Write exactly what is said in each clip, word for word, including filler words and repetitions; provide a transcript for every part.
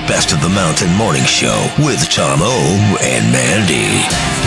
Best of the Mountain Morning Show with Tom O and Mandy.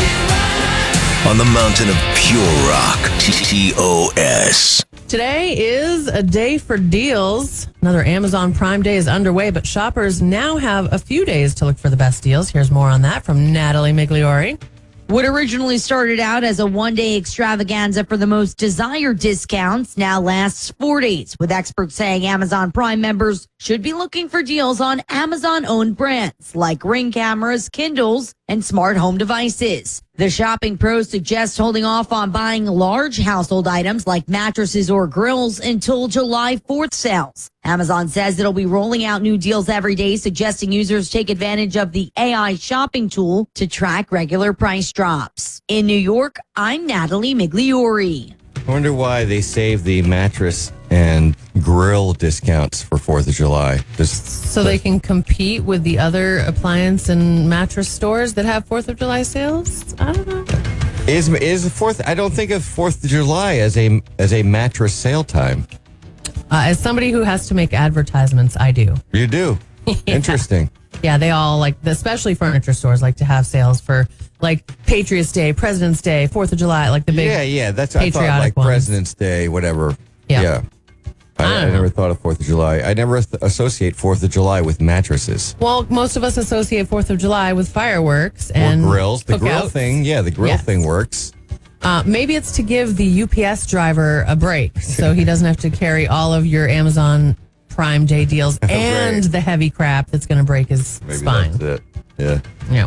On the mountain of pure rock, T O S. Today is a day for deals. Another Amazon Prime Day is underway, but shoppers now have a few days to look for the best deals. Here's more on that from Natalie Migliori. What originally started out as a one-day extravaganza for the most desired discounts now lasts four days, with experts saying Amazon Prime members should be looking for deals on Amazon-owned brands like Ring cameras, Kindles, and smart home devices. The shopping pros suggest holding off on buying large household items like mattresses or grills until July fourth sales. Amazon says it'll be rolling out new deals every day, suggesting users take advantage of the A I shopping tool to track regular price drops. In New York, I'm Natalie Migliori. I wonder why they save the mattress and grill discounts for fourth of July. Just So they can compete with the other appliance and mattress stores that have fourth of July sales? I don't know. Is is fourth? I don't think of fourth of July as a as a mattress sale time. Uh, as somebody who has to make advertisements, I do. You do. Yeah. Interesting. Yeah, they all like, especially furniture stores, like to have sales for like Patriots Day, President's Day, fourth of July, like the big Yeah, yeah. That's I thought patriotic like ones. President's Day, whatever. Yeah. Yeah. I, I I, don't never know. thought of fourth of July. I never th- associate fourth of July with mattresses Well, most of us associate fourth of July with fireworks or and grills. The grill cookouts. thing, yeah, the grill Yes. thing works. Uh, maybe it's to give the U P S driver a break so he doesn't have to carry all of your Amazon Prime Day deals and Right. the heavy crap that's going to break his Maybe spine. that's it. Yeah. Yeah.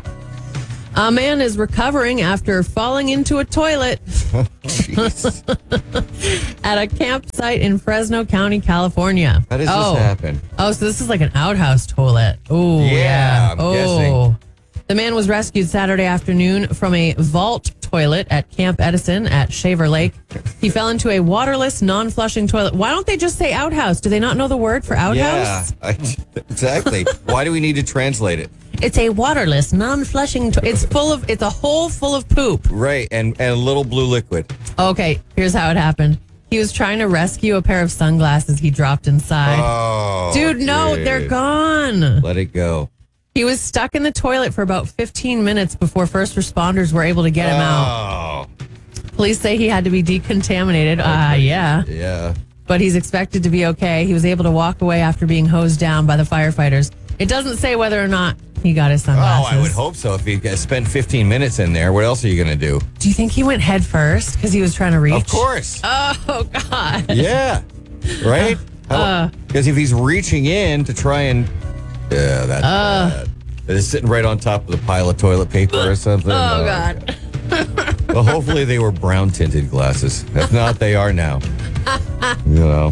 A man is recovering after falling into a toilet Jeez. at a campsite in Fresno County, California. How does oh. this happen? Oh, so this is like an outhouse toilet. Oh, Yeah, yeah. I'm oh. guessing. The man was rescued Saturday afternoon from a vault toilet at Camp Edison at Shaver Lake. He fell into a waterless, non-flushing toilet. Why don't they just say outhouse? Do they not know the word for outhouse? Yeah, I, exactly. Why do we need to translate it? It's a waterless, non-flushing toilet. It's full of, it's a hole full of poop. Right, and, and a little blue liquid. Okay, here's how it happened. He was trying to rescue a pair of sunglasses he dropped inside. Oh, Dude, no, geez. they're gone. Let it go. He was stuck in the toilet for about fifteen minutes before first responders were able to get him out. Oh, Police say he had to be decontaminated. Ah, uh, yeah. yeah. But he's expected to be okay. He was able to walk away after being hosed down by the firefighters. It doesn't say whether or not he got his Oh, sunglasses. I would hope so. If you spend fifteen minutes in there, what else are you going to do? Do you think he went head first because he was trying to reach? Of course. Oh, God. Yeah. Right? Uh. Because if he's reaching in to try and... Yeah, that's Uh. bad. It's sitting right on top of the pile of toilet paper or something. Oh, God. Well, hopefully they were brown tinted glasses. If not, they are now. You know.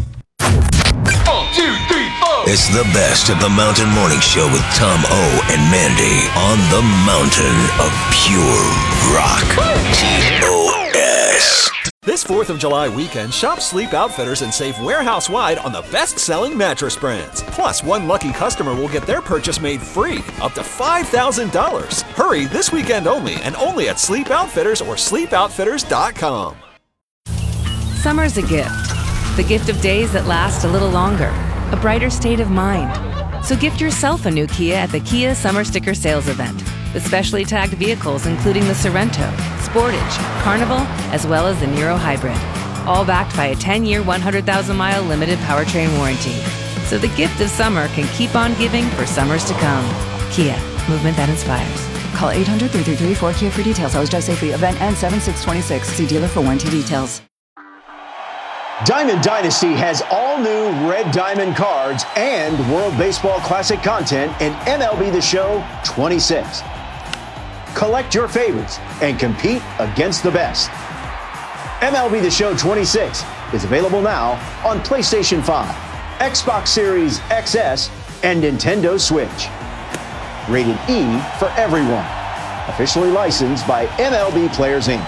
It's the Best of the Mountain Morning Show with Tom O and Mandy on the mountain of pure rock. T O S. This fourth of July weekend, shop Sleep Outfitters and save warehouse-wide on the best-selling mattress brands. Plus, one lucky customer will get their purchase made free, up to five thousand dollars. Hurry this weekend only, and only at Sleep Outfitters or sleep outfitters dot com. Summer's a gift. The gift of days that last a little longer. A brighter state of mind. So gift yourself a new Kia at the Kia Summer Sticker Sales Event. With specially tagged vehicles including the Sorrento, Sportage, Carnival, as well as the Niro Hybrid. All backed by a ten-year, one hundred thousand mile limited powertrain warranty. So the gift of summer can keep on giving for summers to come. Kia, movement that inspires. Call eight hundred, three three three, four K I A for details. Always drive safely. Event ends seven six twenty-six. See dealer for warranty details. Diamond Dynasty has all new Red Diamond cards and World Baseball Classic content in M L B The Show twenty-six. Collect your favorites and compete against the best. M L B The Show twenty-six is available now on PlayStation five, Xbox Series X S, and Nintendo Switch. Rated E for everyone. Officially licensed by M L B Players Incorporated.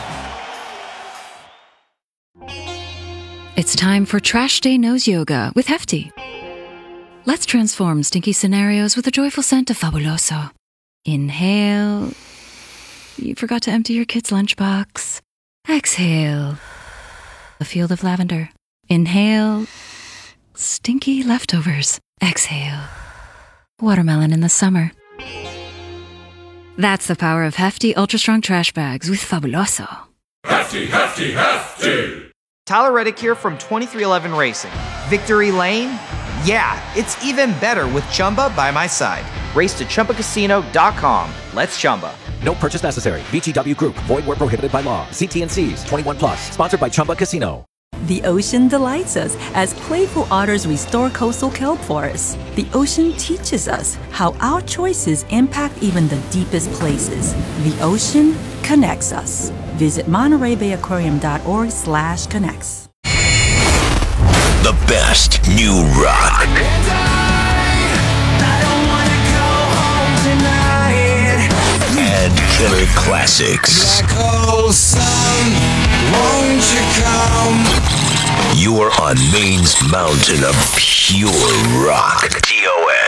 It's time for Trash Day Nose Yoga with Hefty. Let's transform stinky scenarios with a joyful scent of Fabuloso. Inhale. You forgot to empty your kid's lunchbox. Exhale. A field of lavender. Inhale. Stinky leftovers. Exhale. watermelon in the summer. That's the power of hefty, ultra-strong trash bags with Fabuloso. Hefty, hefty, hefty! Tyler Reddick here from twenty-three eleven Racing. Victory Lane? Yeah, it's even better with Chumba by my side. Race to Chumba Casino dot com. Let's Chumba. No purchase necessary. V G W Group. Void where prohibited by law. See T and C's. twenty-one plus. Sponsored by Chumba Casino. The ocean delights us as playful otters restore coastal kelp forests. The ocean teaches us how our choices impact even the deepest places. The ocean connects us. Visit Monterey Bay Aquarium dot org slash connects. The best new rock. And killer classics. Black hole sun, won't you come? You are on Maine's mountain of pure rock. T O